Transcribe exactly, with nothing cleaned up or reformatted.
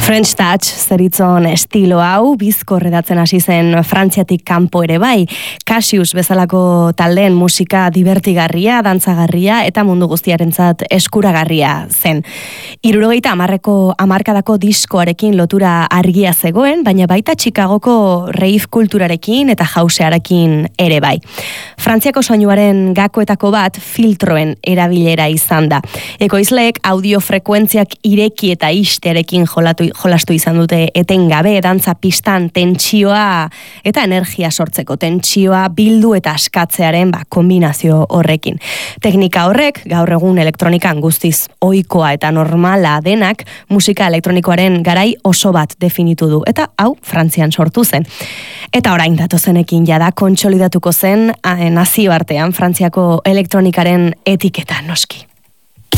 French Touch zeritzon estilo hau, bizkor edatzen hasi zen Frantziatik kanpo ere bai, Cassius bezalako taldeen musika divertigarria, dantzagarria eta mundu guztiarentzat eskuragarria zen. Hirurogeita hamarreko hamarkadako diskoarekin lotura argia zegoen, baina baita Chicagoko rave kulturarekin eta housearekin ere bai. Frantziako soinuaren gakoetako bat filtroen erabilera izan da. Ekoizleek audio frekuentziak ireki eta istearekin jolatu jolastu izan dute etengabe, dantza pistan tentsioa eta energia sortzeko tentsioa bildu eta askatzearen ba, kombinazio horrekin. Teknika horrek, gaur egun elektronikan guztiz ohikoa eta normala denak, musika elektronikoaren garai oso bat definitu du, eta hau Frantzian sortu zen. Eta orain datozenekin jada kontsolidatuko zen nazioartean Frantziako elektronikaren etiketa noski.